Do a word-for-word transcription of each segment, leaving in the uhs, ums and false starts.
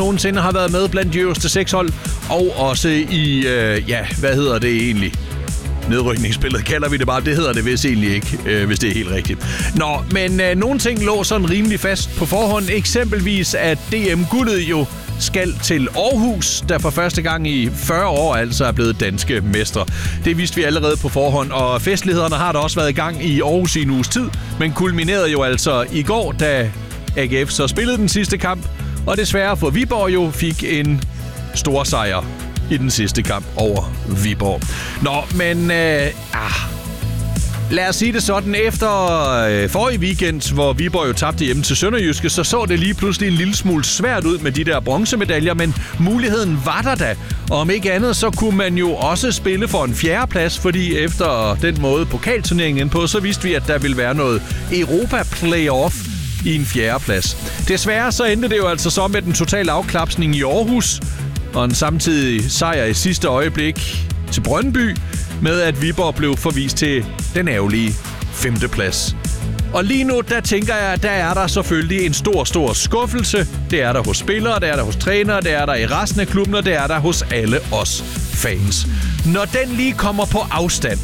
nogensinde har været med blandt de øverste seks hold, og også i, øh, ja, hvad hedder det egentlig? Nedrykningsspillet kalder vi det bare. Det hedder det vist egentlig ikke, øh, hvis det er helt rigtigt. Nå, men øh, nogle ting lå sådan rimelig fast på forhånd. Eksempelvis at D M-guldet jo skal til Aarhus, der for første gang i fyrre år altså er blevet danske mestre. Det vidste vi allerede på forhånd, og festlighederne har der også været i gang i Aarhus i en uges tid, men kulminerede jo altså i går, da A G F så spillede den sidste kamp, og desværre for Viborg jo fik en stor sejr i den sidste kamp over Viborg. Nå, men øh, ah, lad os sige det sådan. Efter øh, forrige weekend, hvor Viborg jo tabte hjemme til Sønderjyske, så så det lige pludselig en lille smule svært ud med de der bronzemedaljer, men muligheden var der da. Og om ikke andet, så kunne man jo også spille for en fjerdeplads, fordi efter den måde pokalturneringen på, så vidste vi, at der ville være noget Europa-playoff i en fjerdeplads. Desværre så endte det jo altså så med den totale afklapsning i Aarhus, og en samtidig sejr i sidste øjeblik til Brøndby, med at Viborg blev forvist til den ærgerlige femteplads. Og lige nu, der tænker jeg, at der er der selvfølgelig en stor, stor skuffelse. Det er der hos spillere, det er der hos trænere, det er der i resten af klubben, og det er der hos alle os fans. Når den lige kommer på afstand,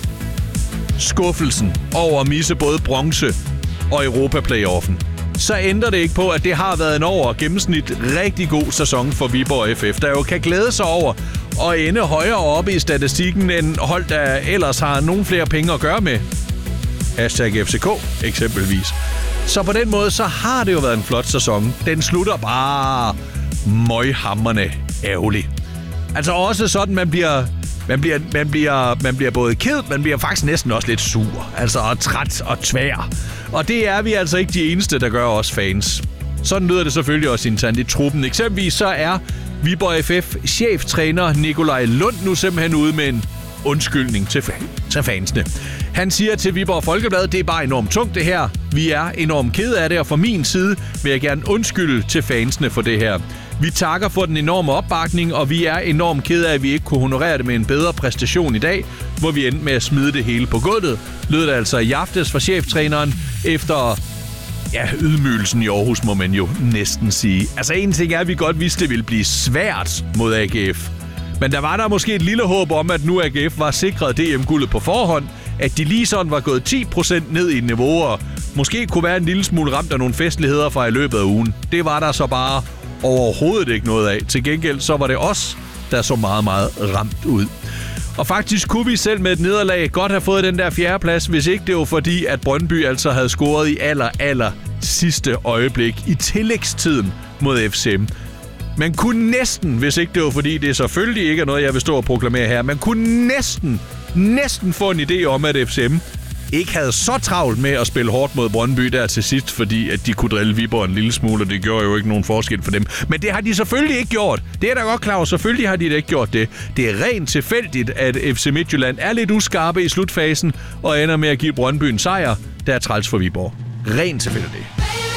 skuffelsen over at misse både bronze og Europa-playoffen, så ændrer det ikke på, at det har været en over gennemsnit rigtig god sæson for Viborg F F, der jo kan glæde sig over at ende højere oppe i statistikken end hold, der ellers har nogle flere penge at gøre med. Hashtag F C K eksempelvis. Så på den måde, så har det jo været en flot sæson. Den slutter bare møghamrende ærgerligt. Altså også sådan, man bliver... Man bliver, man, bliver, man bliver både ked, man bliver faktisk næsten også lidt sur. Altså og træt og tvær. Og det er vi altså ikke de eneste, der gør os fans. Sådan lyder det selvfølgelig også internt i truppen. Eksempelvis så er Viborg F F-cheftræner Nikolaj Lund nu simpelthen ude med en undskyldning til, fan- til fansene. Han siger til Viborg Folkeblad, det er bare enormt tungt det her. Vi er enormt ked af det, og fra min side vil jeg gerne undskylde til fansene for det her. Vi takker for den enorme opbakning, og vi er enormt ked af, at vi ikke kunne honorere det med en bedre præstation i dag, hvor vi endte med at smide det hele på gulvet. Lød det altså i aftes fra cheftræneren efter ja, ydmygelsen i Aarhus, må man jo næsten sige. Altså en ting er, at vi godt vidste, det ville blive svært mod A G F. Men der var der måske et lille håb om, at nu A G F var sikret D M-guldet på forhånd, at de lige sådan var gået ti procent ned i niveau, og måske kunne være en lille smule ramt af nogle festligheder fra i løbet af ugen. Det var der så bare overhovedet ikke noget af. Til gengæld så var det os, der så meget, meget ramt ud. Og faktisk kunne vi selv med et nederlag godt have fået den der fjerdeplads, hvis ikke det var fordi, at Brøndby altså havde scoret i aller, aller sidste øjeblik i tillægstiden mod F C M. Man kunne næsten, hvis ikke det var fordi, det selvfølgelig ikke er noget, jeg vil stå og proklamere her, man kunne næsten, næsten få en idé om, at F C M ikke havde så travlt med at spille hårdt mod Brøndby der til sidst, fordi at de kunne drille Viborg en lille smule, og det gjorde jo ikke nogen forskel for dem. Men det har de selvfølgelig ikke gjort. Det er da godt klar over. Selvfølgelig har de da ikke gjort det. Det er rent tilfældigt, at F C Midtjylland er lidt uskarpe i slutfasen og ender med at give Brøndby en sejr, der er træls for Viborg. Rent tilfældigt.